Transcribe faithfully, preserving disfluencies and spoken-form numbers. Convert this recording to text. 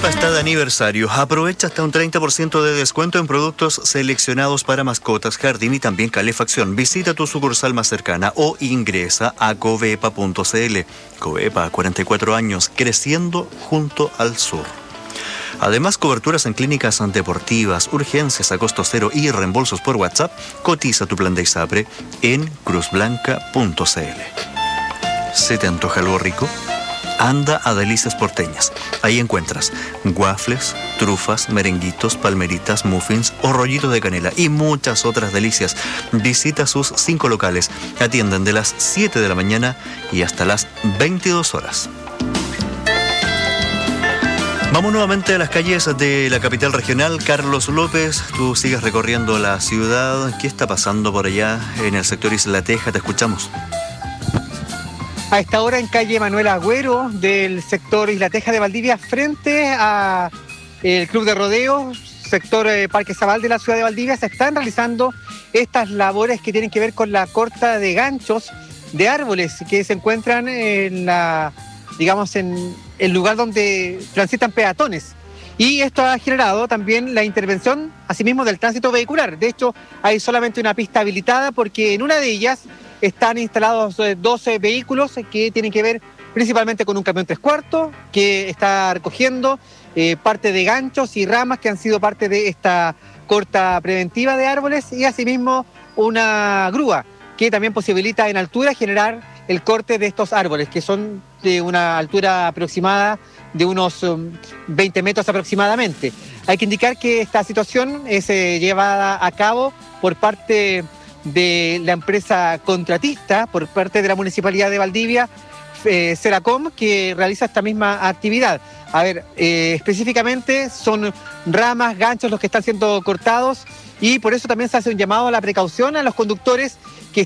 Covepa está de aniversario. Aprovecha hasta un treinta por ciento de descuento en productos seleccionados para mascotas, jardín y también calefacción. Visita tu sucursal más cercana o ingresa a covepa punto cl. Covepa, cuarenta y cuatro años, creciendo junto al sur. Además, coberturas en clínicas deportivas, urgencias a costo cero y reembolsos por WhatsApp. Cotiza tu plan de ISAPRE en cruz blanca punto cl. ¿Se te antoja algo rico? Anda a Delicias Porteñas. Ahí encuentras waffles, trufas, merenguitos, palmeritas, muffins o rollitos de canela y muchas otras delicias. Visita sus cinco locales. Atienden de las siete de la mañana y hasta las veintidós horas. Vamos nuevamente a las calles de la capital regional. Carlos López, tú sigues recorriendo la ciudad. ¿Qué está pasando por allá en el sector Isla Teja? Te escuchamos. A esta hora en calle Manuel Agüero del sector Isla Teja de Valdivia, frente a el Club de Rodeo, sector eh, Parque Zabal de la ciudad de Valdivia, se están realizando estas labores que tienen que ver con la corta de ganchos de árboles que se encuentran en la, digamos, en el lugar donde transitan peatones. Y esto ha generado también la intervención, asimismo, del tránsito vehicular. De hecho, hay solamente una pista habilitada porque en una de ellas están instalados doce vehículos que tienen que ver principalmente con un camión tres cuartos que está recogiendo eh, parte de ganchos y ramas que han sido parte de esta corta preventiva de árboles y asimismo una grúa que también posibilita en altura generar el corte de estos árboles que son de una altura aproximada de unos um, veinte metros aproximadamente. Hay que indicar que esta situación es eh, llevada a cabo por parte de la empresa contratista, por parte de la Municipalidad de Valdivia, eh, Seracom, que realiza esta misma actividad. A ver, eh, específicamente son ramas, ganchos los que están siendo cortados y por eso también se hace un llamado a la precaución a los conductores